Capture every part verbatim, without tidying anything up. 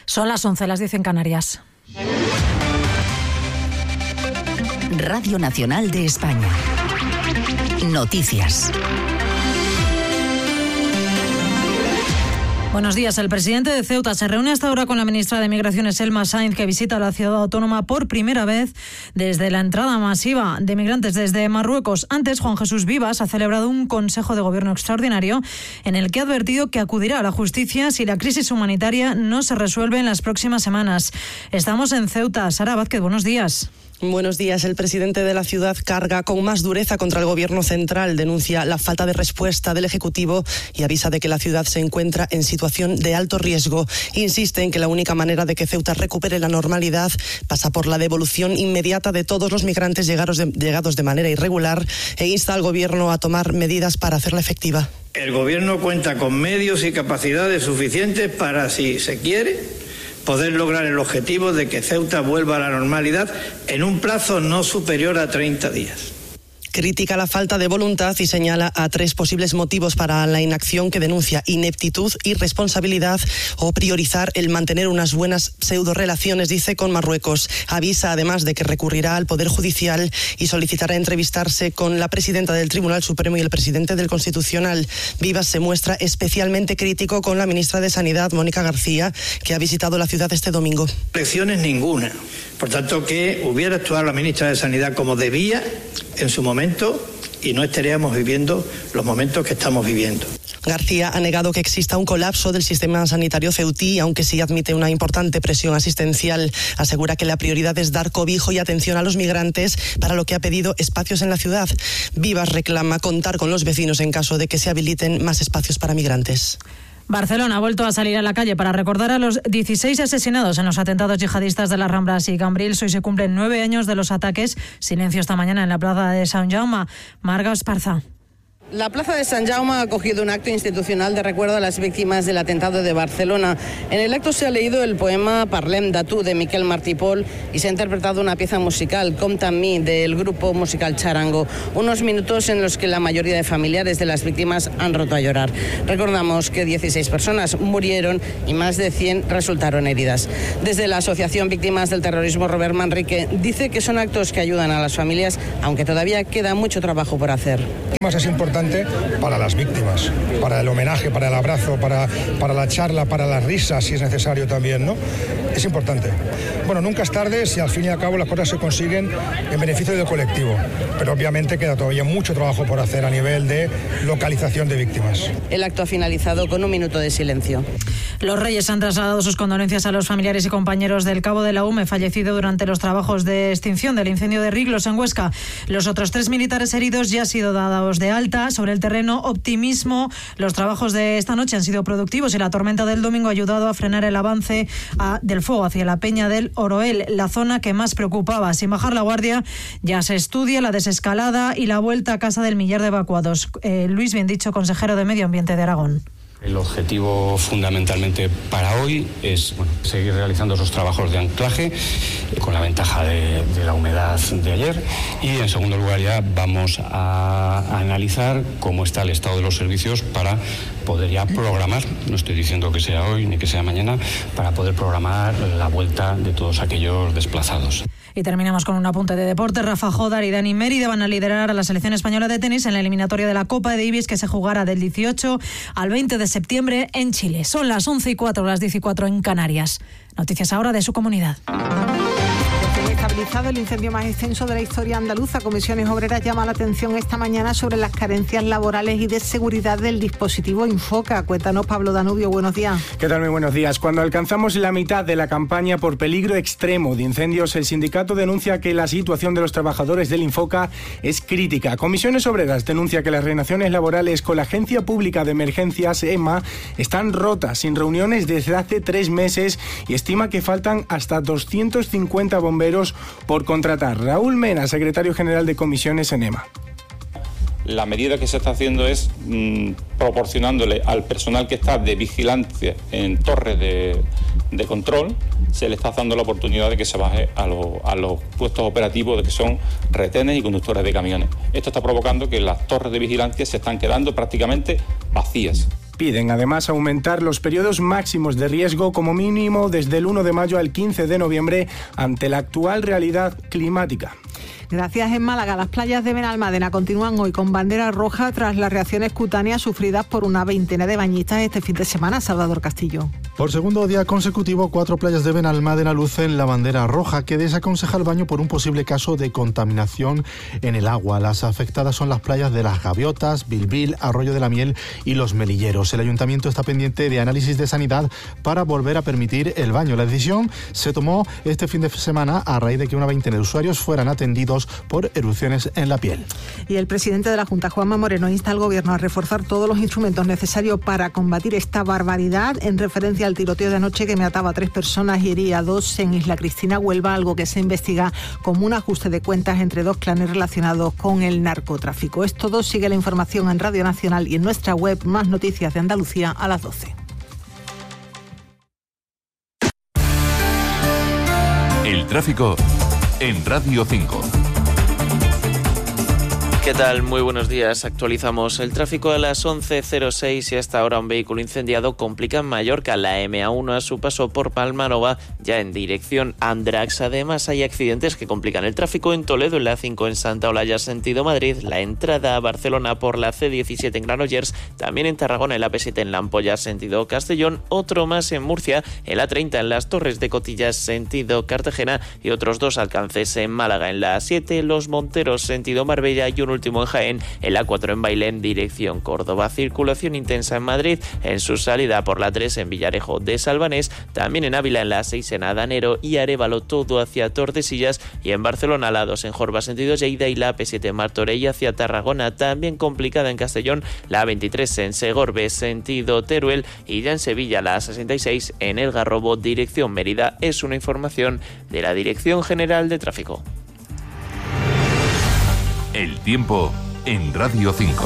Son las once, las diez en Canarias. Radio Nacional de España. Noticias. Buenos días. El presidente de Ceuta se reúne hasta ahora con la ministra de Migraciones, Elma Sainz, que visita la ciudad autónoma por primera vez desde la entrada masiva de migrantes desde Marruecos. Antes, Juan Jesús Vivas ha celebrado un Consejo de Gobierno extraordinario en el que ha advertido que acudirá a la justicia si la crisis humanitaria no se resuelve en las próximas semanas. Estamos en Ceuta. Sara Vázquez, buenos días. Buenos días. El presidente de la ciudad carga con más dureza contra el gobierno central, denuncia la falta de respuesta del Ejecutivo y avisa de que la ciudad se encuentra en situación de alto riesgo. Insiste en que la única manera de que Ceuta recupere la normalidad pasa por la devolución inmediata de todos los migrantes llegados de, llegados de manera irregular e insta al gobierno a tomar medidas para hacerla efectiva. El gobierno cuenta con medios y capacidades suficientes para, si se quiere, poder lograr el objetivo de que Ceuta vuelva a la normalidad en un plazo no superior a treinta días. Critica la falta de voluntad y señala a tres posibles motivos para la inacción que denuncia: ineptitud, irresponsabilidad o priorizar el mantener unas buenas pseudorelaciones, dice, con Marruecos. Avisa además de que recurrirá al Poder Judicial y solicitará entrevistarse con la presidenta del Tribunal Supremo y el presidente del Constitucional. Vivas se muestra especialmente crítico con la ministra de Sanidad, Mónica García, que ha visitado la ciudad este domingo. Lecciones ninguna. Por tanto, que hubiera actuado la ministra de Sanidad como debía en su momento y no estaríamos viviendo los momentos que estamos viviendo. García ha negado que exista un colapso del sistema sanitario ceutí, aunque sí admite una importante presión asistencial. Asegura que la prioridad es dar cobijo y atención a los migrantes, para lo que ha pedido espacios en la ciudad. Vivas reclama contar con los vecinos en caso de que se habiliten más espacios para migrantes. Barcelona ha vuelto a salir a la calle para recordar a los dieciséis asesinados en los atentados yihadistas de las Ramblas y Cambrils. Hoy se cumplen nueve años de los ataques. Silencio esta mañana en la plaza de Sant Jaume. Marga Esparza. La plaza de Sant Jaume ha acogido un acto institucional de recuerdo a las víctimas del atentado de Barcelona. En el acto se ha leído el poema Parlem de tu, de Miquel Martí Pol, y se ha interpretado una pieza musical, Compta amb mi, del grupo musical Charango. Unos minutos en los que la mayoría de familiares de las víctimas han roto a llorar. Recordamos que dieciséis personas murieron y más de cien resultaron heridas. Desde la Asociación Víctimas del Terrorismo, Robert Manrique dice que son actos que ayudan a las familias, aunque todavía queda mucho trabajo por hacer. Es importante para las víctimas, para el homenaje, para el abrazo, para, para la charla, para la risa, si es necesario también, ¿no? Es importante. Bueno, nunca es tarde si al fin y al cabo las cosas se consiguen en beneficio del colectivo, pero obviamente queda todavía mucho trabajo por hacer a nivel de localización de víctimas. El acto ha finalizado con un minuto de silencio. Los Reyes han trasladado sus condolencias a los familiares y compañeros del cabo de la U M E fallecido durante los trabajos de extinción del incendio de Riglos en Huesca. Los otros tres militares heridos ya han sido dados de alta. Sobre el terreno, optimismo. Los trabajos de esta noche han sido productivos y la tormenta del domingo ha ayudado a frenar el avance a, del fuego hacia la Peña del Oroel, la zona que más preocupaba. Sin bajar la guardia, ya se estudia la desescalada y la vuelta a casa del millar de evacuados. Eh, Luis Biendicho, consejero de Medio Ambiente de Aragón. El objetivo fundamentalmente para hoy es bueno, seguir realizando esos trabajos de anclaje eh, con la ventaja de, de la humedad de ayer, y en segundo lugar ya vamos a, a analizar cómo está el estado de los servicios para poder ya programar, no estoy diciendo que sea hoy ni que sea mañana, para poder programar la vuelta de todos aquellos desplazados. Y terminamos con un apunte de deporte. Rafa Jodar y Dani Mérida van a liderar a la selección española de tenis en la eliminatoria de la Copa Davis, que se jugará del dieciocho al veinte de septiembre en Chile. Son las once y cuatro, las diez y cuatro en Canarias. Noticias ahora de su comunidad. Estabilizado el incendio más extenso de la historia andaluza. Comisiones Obreras llama la atención esta mañana sobre las carencias laborales y de seguridad del dispositivo Infoca. Cuéntanos, Pablo Danubio, buenos días. ¿Qué tal? Muy buenos días. Cuando alcanzamos la mitad de la campaña por peligro extremo de incendios, el sindicato denuncia que la situación de los trabajadores del Infoca es crítica. Comisiones Obreras denuncia que las relaciones laborales con la Agencia Pública de Emergencias, E M A, están rotas, sin reuniones desde hace tres meses, y estima que faltan hasta doscientos cincuenta bomberos por contratar. Raúl Mena, secretario general de Comisiones en E M A. La medida que se está haciendo es mmm, proporcionándole al personal que está de vigilancia en torres de, de control, se le está dando la oportunidad de que se baje a, lo, a los puestos operativos de que son retenes y conductores de camiones. Esto está provocando que las torres de vigilancia se están quedando prácticamente vacías. Piden además aumentar los periodos máximos de riesgo como mínimo desde el uno de mayo al quince de noviembre ante la actual realidad climática. Gracias. En Málaga, las playas de Benalmádena continúan hoy con bandera roja tras las reacciones cutáneas sufridas por una veintena de bañistas este fin de semana. Salvador Castillo. Por segundo día consecutivo, cuatro playas de Benalmádena lucen la bandera roja que desaconseja el baño por un posible caso de contaminación en el agua. Las afectadas son las playas de Las Gaviotas, Bilbil, Arroyo de la Miel y Los Melilleros. El ayuntamiento está pendiente de análisis de sanidad para volver a permitir el baño. La decisión se tomó este fin de semana a raíz de que una veintena de usuarios fueran atendidos por erupciones en la piel. Y el presidente de la Junta, Juanma Moreno, insta al Gobierno a reforzar todos los instrumentos necesarios para combatir esta barbaridad, en referencia al tiroteo de anoche que mataba a tres personas y hería a dos en Isla Cristina, Huelva, algo que se investiga como un ajuste de cuentas entre dos clanes relacionados con el narcotráfico. Es todo. Sigue la información en Radio Nacional y en nuestra web. Más noticias de Andalucía a las doce. El tráfico en Radio cinco. ¿Qué tal? Muy buenos días. Actualizamos el tráfico a las once cero seis y hasta ahora un vehículo incendiado complica en Mallorca la eme a uno a su paso por Palmanova, ya en dirección Andrax. Además, hay accidentes que complican el tráfico en Toledo, en la cinco en Santa Olalla, sentido Madrid, la entrada a Barcelona por la ce diecisiete en Granollers, también en Tarragona, en la pe siete en La Ampolla, sentido Castellón, otro más en Murcia, en la treinta en las Torres de Cotillas, sentido Cartagena, y otros dos alcances en Málaga, en la siete Los Monteros, sentido Marbella, y un último en Jaén, en la cuatro en Bailén, dirección Córdoba. Circulación intensa en Madrid, en su salida por la tres en Villarejo de Salvanés, también en Ávila en la seis en Adanero y Arévalo, todo hacia Tordesillas, y en Barcelona la dos en Jorba, sentido Lleida, y la pe siete en Martorell hacia Tarragona, también complicada en Castellón, la veintitrés en Segorbe, sentido Teruel, y ya en Sevilla la sesenta y seis en El Garrobo, dirección Mérida. Es una información de la Dirección General de Tráfico. El tiempo en Radio cinco.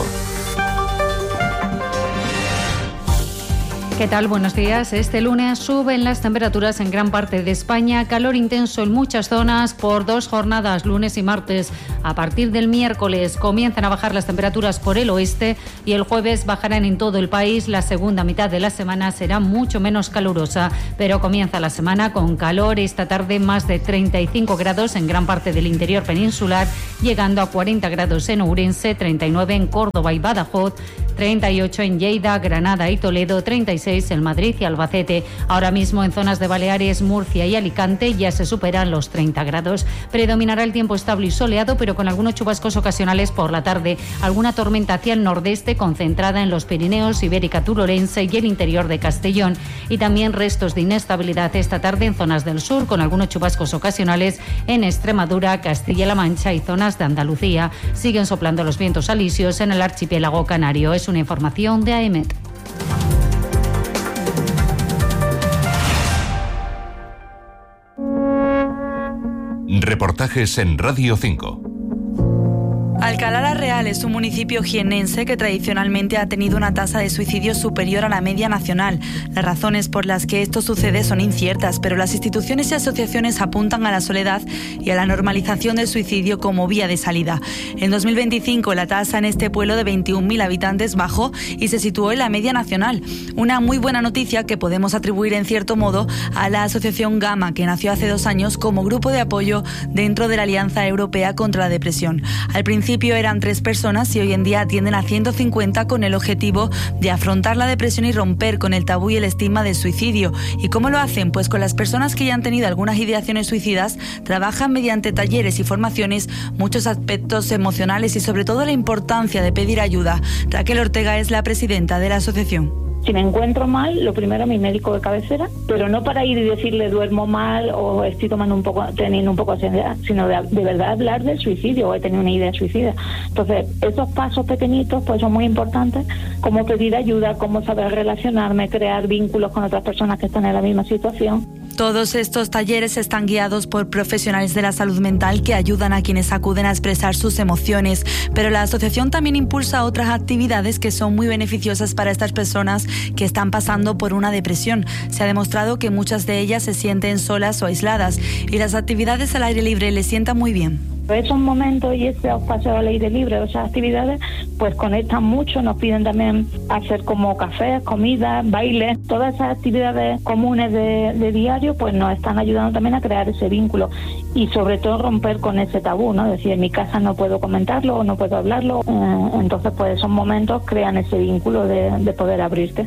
¿Qué tal? Buenos días. Este lunes suben las temperaturas en gran parte de España, calor intenso en muchas zonas por dos jornadas, lunes y martes. A partir del miércoles comienzan a bajar las temperaturas por el oeste y el jueves bajarán en todo el país. La segunda mitad de la semana será mucho menos calurosa, pero comienza la semana con calor. Esta tarde más de treinta y cinco grados en gran parte del interior peninsular, llegando a cuarenta grados en Ourense, treinta y nueve en Córdoba y Badajoz, treinta y ocho en Lleida, Granada y Toledo, treinta y seis en Madrid y Albacete. Ahora mismo en zonas de Baleares, Murcia y Alicante ya se superan los treinta grados. Predominará el tiempo estable y soleado, pero con algunos chubascos ocasionales por la tarde. Alguna tormenta hacia el nordeste concentrada en los Pirineos, Ibérica Turorense y el interior de Castellón. Y también restos de inestabilidad esta tarde en zonas del sur, con algunos chubascos ocasionales en Extremadura, Castilla-La Mancha y zonas de Andalucía. Siguen soplando los vientos alisios en el archipiélago canario. Es una información de A E M E T. Reportajes en Radio cinco. Alcalá la Real es un municipio jiennense que tradicionalmente ha tenido una tasa de suicidio superior a la media nacional. Las razones por las que esto sucede son inciertas, pero las instituciones y asociaciones apuntan a la soledad y a la normalización del suicidio como vía de salida. En dos mil veinticinco la tasa en este pueblo de veintiún mil habitantes bajó y se situó en la media nacional. Una muy buena noticia que podemos atribuir en cierto modo a la asociación Gama, que nació hace dos años como grupo de apoyo dentro de la Alianza Europea contra la Depresión. Al principio Al principio eran tres personas y hoy en día atienden a ciento cincuenta con el objetivo de afrontar la depresión y romper con el tabú y el estigma del suicidio. ¿Y cómo lo hacen? Pues con las personas que ya han tenido algunas ideaciones suicidas, trabajan mediante talleres y formaciones muchos aspectos emocionales y sobre todo la importancia de pedir ayuda. Raquel Ortega es la presidenta de la asociación. Si me encuentro mal, lo primero a mi médico de cabecera, pero no para ir y decirle duermo mal o estoy tomando un poco, teniendo un poco de ansiedad, sino de, de verdad hablar del suicidio o he tenido una idea suicida. Entonces, esos pasos pequeñitos pues son muy importantes, como pedir ayuda, cómo saber relacionarme, crear vínculos con otras personas que están en la misma situación. Todos estos talleres están guiados por profesionales de la salud mental que ayudan a quienes acuden a expresar sus emociones, pero la asociación también impulsa otras actividades que son muy beneficiosas para estas personas que están pasando por una depresión. Se ha demostrado que muchas de ellas se sienten solas o aisladas y las actividades al aire libre les sientan muy bien. Esos momentos y esos paseos al aire libre, esas actividades, pues conectan mucho, nos piden también hacer como cafés, comidas, bailes, todas esas actividades comunes de, de diario, pues nos están ayudando también a crear ese vínculo y sobre todo romper con ese tabú, ¿no? Es decir, en mi casa no puedo comentarlo o no puedo hablarlo, eh, entonces pues esos momentos crean ese vínculo de, de poder abrirte.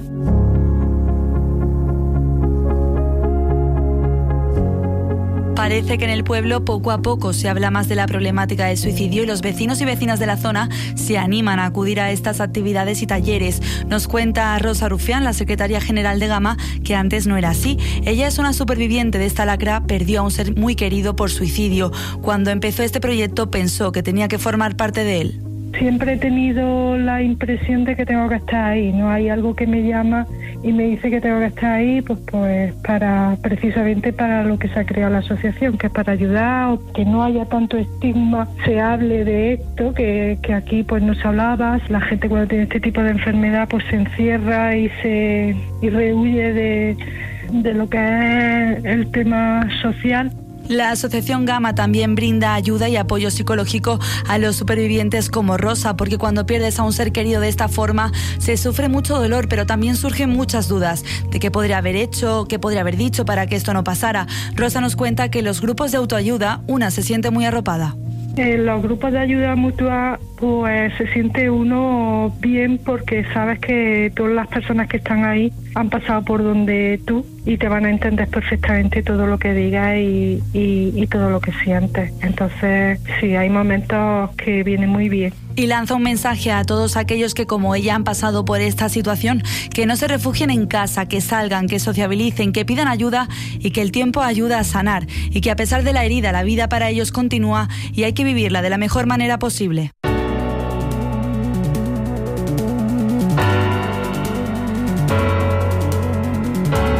Parece que en el pueblo poco a poco se habla más de la problemática del suicidio y los vecinos y vecinas de la zona se animan a acudir a estas actividades y talleres. Nos cuenta Rosa Rufián, la secretaria general de Gama, que antes no era así. Ella es una superviviente de esta lacra, perdió a un ser muy querido por suicidio. Cuando empezó este proyecto pensó que tenía que formar parte de él. Siempre he tenido la impresión de que tengo que estar ahí, no hay algo que me llama y me dice que tengo que estar ahí, pues pues para precisamente para lo que se ha creado la asociación, que es para ayudar, o que no haya tanto estigma, se hable de esto, que, que aquí pues no se hablaba. La gente cuando tiene este tipo de enfermedad pues se encierra y se y rehuye de, de lo que es el tema social. La Asociación Gama también brinda ayuda y apoyo psicológico a los supervivientes como Rosa, porque cuando pierdes a un ser querido de esta forma se sufre mucho dolor, pero también surgen muchas dudas de qué podría haber hecho, qué podría haber dicho para que esto no pasara. Rosa nos cuenta que los grupos de autoayuda, una se siente muy arropada. En los grupos de ayuda mutua pues se siente uno bien porque sabes que todas las personas que están ahí han pasado por donde tú y te van a entender perfectamente todo lo que digas y, y, y todo lo que sientes. Entonces sí, hay momentos que vienen muy bien. Y lanza un mensaje a todos aquellos que como ella han pasado por esta situación, que no se refugien en casa, que salgan, que sociabilicen, que pidan ayuda y que el tiempo ayuda a sanar y que a pesar de la herida la vida para ellos continúa y hay que vivirla de la mejor manera posible.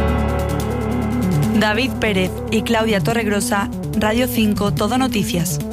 David Pérez y Claudia Torregrosa, Radio cinco, Todo Noticias.